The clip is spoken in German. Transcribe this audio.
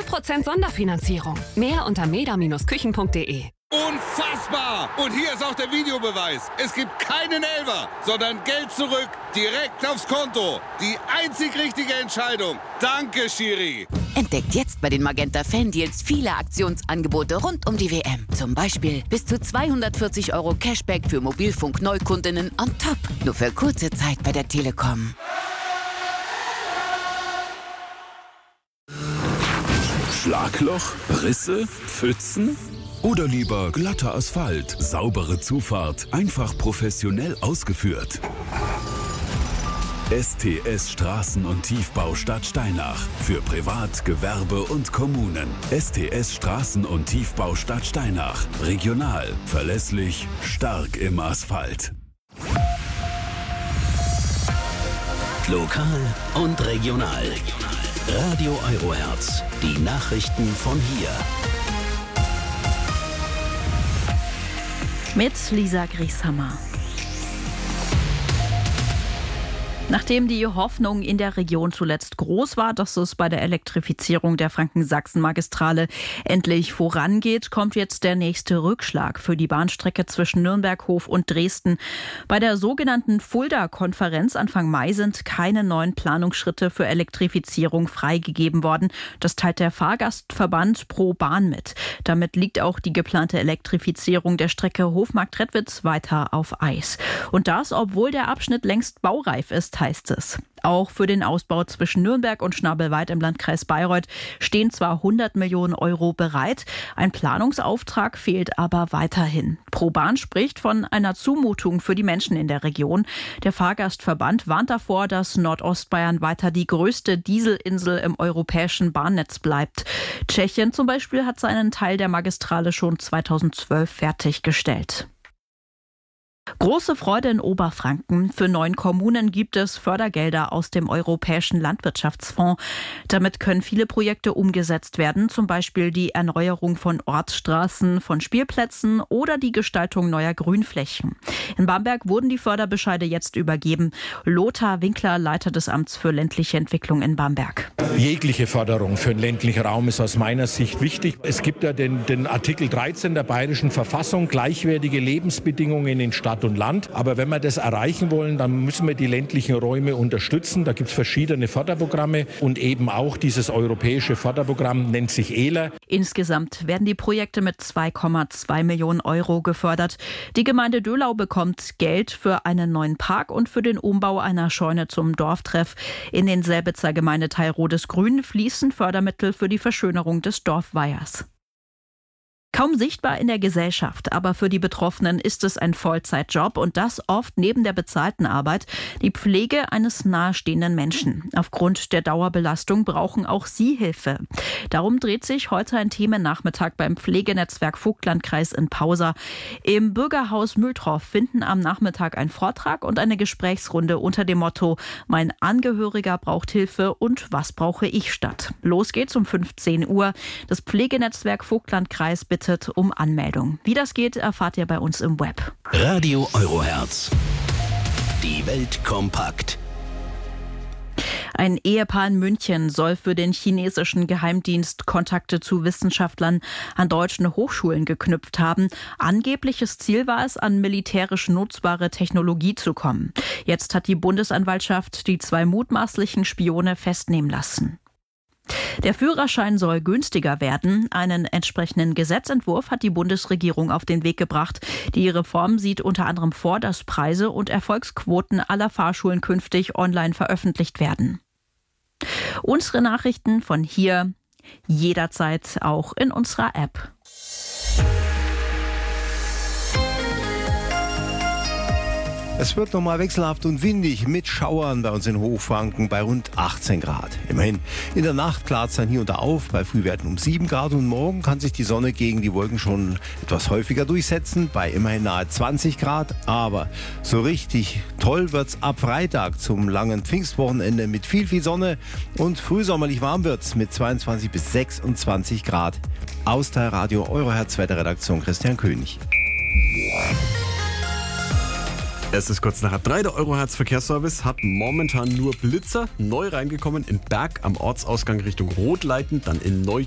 5% Sonderfinanzierung. Mehr unter meda-küchen.de. Unfassbar! Und hier ist auch der Videobeweis. Es gibt keinen Elfer, sondern Geld zurück, direkt aufs Konto. Die einzig richtige Entscheidung. Danke, Schiri. Entdeckt jetzt bei den Magenta Fan-Deals viele Aktionsangebote rund um die WM. Zum Beispiel bis zu 240 € Cashback für Mobilfunk-Neukundinnen on top. Nur für kurze Zeit bei der Telekom. Schlagloch, Risse, Pfützen? Oder lieber glatter Asphalt, saubere Zufahrt, einfach professionell ausgeführt? STS Straßen- und Tiefbau Stadt Steinach. Für Privat, Gewerbe und Kommunen. STS Straßen- und Tiefbau Stadt Steinach. Regional, verlässlich, stark im Asphalt. Lokal und regional. Radio Eurohertz. Die Nachrichten von hier. Mit Lisa Grieshammer. Nachdem die Hoffnung in der Region zuletzt groß war, dass es bei der Elektrifizierung der Franken-Sachsen-Magistrale endlich vorangeht, kommt jetzt der nächste Rückschlag für die Bahnstrecke zwischen Nürnberg-Hof und Dresden. Bei der sogenannten Fulda-Konferenz Anfang Mai sind keine neuen Planungsschritte für Elektrifizierung freigegeben worden. Das teilt der Fahrgastverband Pro Bahn mit. Damit liegt auch die geplante Elektrifizierung der Strecke Hofmarkt-Trettwitz weiter auf Eis. Und das, obwohl der Abschnitt längst baureif ist, heißt es. Auch für den Ausbau zwischen Nürnberg und Schnabelweit im Landkreis Bayreuth stehen zwar 100 Millionen € bereit, ein Planungsauftrag fehlt aber weiterhin. Pro Bahn spricht von einer Zumutung für die Menschen in der Region. Der Fahrgastverband warnt davor, dass Nordostbayern weiter die größte Dieselinsel im europäischen Bahnnetz bleibt. Tschechien zum Beispiel hat seinen Teil der Magistrale schon 2012 fertiggestellt. Große Freude in Oberfranken. Für 9 Kommunen gibt es Fördergelder aus dem Europäischen Landwirtschaftsfonds. Damit können viele Projekte umgesetzt werden, zum Beispiel die Erneuerung von Ortsstraßen, von Spielplätzen oder die Gestaltung neuer Grünflächen. In Bamberg wurden die Förderbescheide jetzt übergeben. Lothar Winkler, Leiter des Amts für ländliche Entwicklung in Bamberg. Jegliche Förderung für den ländlichen Raum ist aus meiner Sicht wichtig. Es gibt ja den Artikel 13 der Bayerischen Verfassung, gleichwertige Lebensbedingungen in Stadt und Land. Aber wenn wir das erreichen wollen, dann müssen wir die ländlichen Räume unterstützen. Da gibt es verschiedene Förderprogramme und eben auch dieses europäische Förderprogramm nennt sich ELA. Insgesamt werden die Projekte mit 2,2 Millionen € gefördert. Die Gemeinde Döhlau bekommt Geld für einen neuen Park und für den Umbau einer Scheune zum Dorftreff. In den Selbitzer Gemeindeteil Rodesgrün fließen Fördermittel für die Verschönerung des Dorfweihers. Kaum sichtbar in der Gesellschaft, aber für die Betroffenen ist es ein Vollzeitjob und das oft neben der bezahlten Arbeit, die Pflege eines nahestehenden Menschen. Aufgrund der Dauerbelastung brauchen auch sie Hilfe. Darum dreht sich heute ein Themennachmittag beim Pflegenetzwerk Vogtlandkreis in Pausa. Im Bürgerhaus Mühltroff finden am Nachmittag ein Vortrag und eine Gesprächsrunde unter dem Motto "Mein Angehöriger braucht Hilfe und was brauche ich" statt. Los geht's um 15 Uhr. Das Pflegenetzwerk Vogtlandkreis bittet um Anmeldung. Wie das geht, erfahrt ihr bei uns im Web. Radio Eurohertz. Die Welt kompakt. Ein Ehepaar in München soll für den chinesischen Geheimdienst Kontakte zu Wissenschaftlern an deutschen Hochschulen geknüpft haben. Angebliches Ziel war es, an militärisch nutzbare Technologie zu kommen. Jetzt hat die Bundesanwaltschaft die 2 mutmaßlichen Spione festnehmen lassen. Der Führerschein soll günstiger werden. Einen entsprechenden Gesetzentwurf hat die Bundesregierung auf den Weg gebracht. Die Reform sieht unter anderem vor, dass Preise und Erfolgsquoten aller Fahrschulen künftig online veröffentlicht werden. Unsere Nachrichten von hier jederzeit auch in unserer App. Es wird nochmal wechselhaft und windig mit Schauern bei uns in Hochfranken bei rund 18 Grad. Immerhin, in der Nacht klart es dann hier und da auf, bei Frühwerten um 7 Grad und morgen kann sich die Sonne gegen die Wolken schon etwas häufiger durchsetzen, bei immerhin nahe 20 Grad. Aber so richtig toll wird's ab Freitag zum langen Pfingstwochenende mit viel Sonne und frühsommerlich warm wird's mit 22 bis 26 Grad. Aus der Radio Eurohertz Wetterredaktion Christian König. Es ist kurz nach 3. Der Eurohertz Verkehrsservice hat momentan nur Blitzer. Neu reingekommen in Berg am Ortsausgang Richtung Rotleiten, dann in